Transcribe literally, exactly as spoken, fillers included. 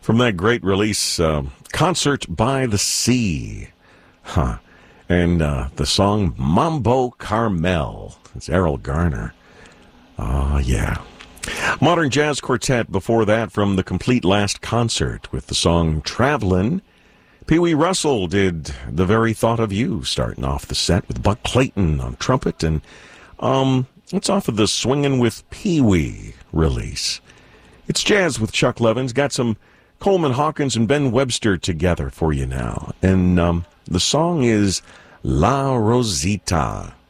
From that great release, uh, Concert by the Sea. Huh. And uh, the song Mambo Carmel. It's Errol Garner. Oh, yeah. Modern Jazz Quartet before that from the Complete Last Concert with the song Travelin'. Pee Wee Russell did The Very Thought of You, starting off the set with Buck Clayton on trumpet. And um, it's off of the Swingin' with Pee Wee release. It's Jazz with Chuck Levins. Got some Coleman Hawkins and Ben Webster together for you now. And um, the song is La Rosita.